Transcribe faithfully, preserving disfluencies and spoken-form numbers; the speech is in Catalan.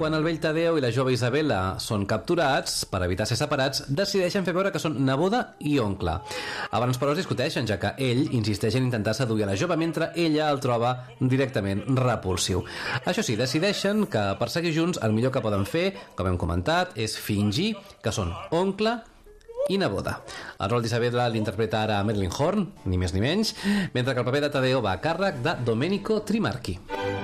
quan el vell Tadeo i la jove Isabella són capturats, per evitar ser separats, decideixen fer veure que són neboda i oncle. Abans, però, es discuteixen, ja que ell insisteix en intentar seduir a la jove, mentre ella el troba directament repulsiu. Això sí, decideixen que per seguir junts el millor que poden fer, com hem comentat, és fingir que són oncle i neboda. El rol d'Isabella l'interpreta ara Marilyn Horne, ni més ni menys, mentre que el paper de Tadeo va a càrrec de Domenico Trimarchi.